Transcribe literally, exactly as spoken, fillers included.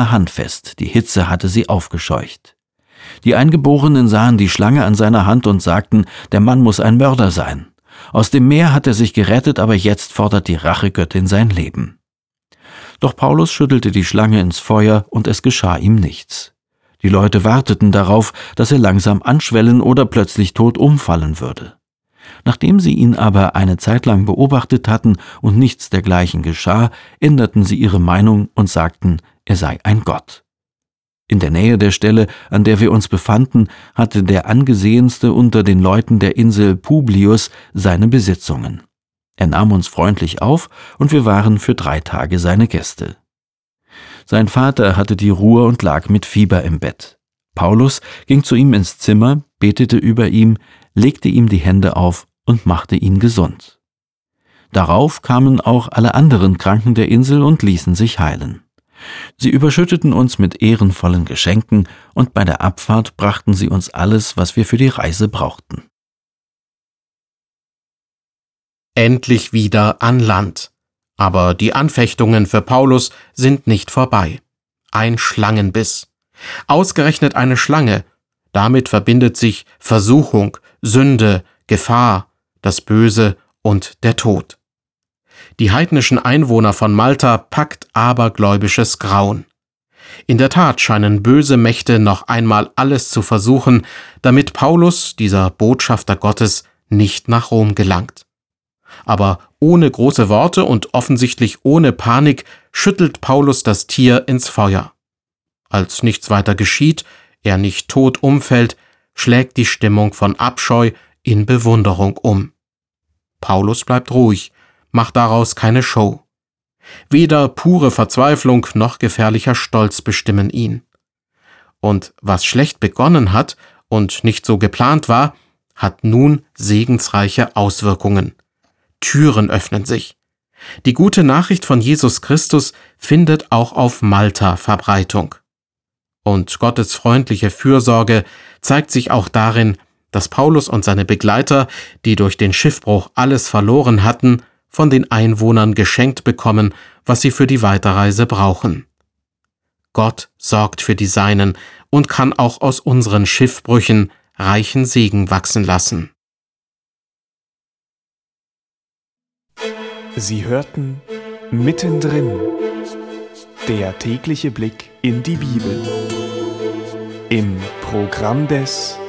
seiner Hand fest, die Hitze hatte sie aufgescheucht. Die Eingeborenen sahen die Schlange an seiner Hand und sagten, der Mann muss ein Mörder sein. Aus dem Meer hat er sich gerettet, aber jetzt fordert die Rachegöttin sein Leben. Doch Paulus schüttelte die Schlange ins Feuer und es geschah ihm nichts. Die Leute warteten darauf, dass er langsam anschwellen oder plötzlich tot umfallen würde. Nachdem sie ihn aber eine Zeit lang beobachtet hatten und nichts dergleichen geschah, änderten sie ihre Meinung und sagten, er sei ein Gott. In der Nähe der Stelle, an der wir uns befanden, hatte der angesehenste unter den Leuten der Insel Publius seine Besitzungen. Er nahm uns freundlich auf und wir waren für drei Tage seine Gäste. Sein Vater hatte die Ruhr und lag mit Fieber im Bett. Paulus ging zu ihm ins Zimmer, betete über ihm, legte ihm die Hände auf und machte ihn gesund. Darauf kamen auch alle anderen Kranken der Insel und ließen sich heilen. Sie überschütteten uns mit ehrenvollen Geschenken und bei der Abfahrt brachten sie uns alles, was wir für die Reise brauchten. Endlich wieder an Land. Aber die Anfechtungen für Paulus sind nicht vorbei. Ein Schlangenbiss. Ausgerechnet eine Schlange. Damit verbindet sich Versuchung, Sünde, Gefahr, das Böse und der Tod. Die heidnischen Einwohner von Malta packt abergläubisches Grauen. In der Tat scheinen böse Mächte noch einmal alles zu versuchen, damit Paulus, dieser Botschafter Gottes, nicht nach Rom gelangt. Aber ohne große Worte und offensichtlich ohne Panik schüttelt Paulus das Tier ins Feuer. Als nichts weiter geschieht, er nicht tot umfällt, schlägt die Stimmung von Abscheu in Bewunderung um. Paulus bleibt ruhig, macht daraus keine Show. Weder pure Verzweiflung noch gefährlicher Stolz bestimmen ihn. Und was schlecht begonnen hat und nicht so geplant war, hat nun segensreiche Auswirkungen. Türen öffnen sich. Die gute Nachricht von Jesus Christus findet auch auf Malta Verbreitung. Und Gottes freundliche Fürsorge zeigt sich auch darin, dass Paulus und seine Begleiter, die durch den Schiffbruch alles verloren hatten, von den Einwohnern geschenkt bekommen, was sie für die Weiterreise brauchen. Gott sorgt für die Seinen und kann auch aus unseren Schiffbrüchen reichen Segen wachsen lassen. Sie hörten Mittendrin, der tägliche Blick in die Bibel. Im Programm des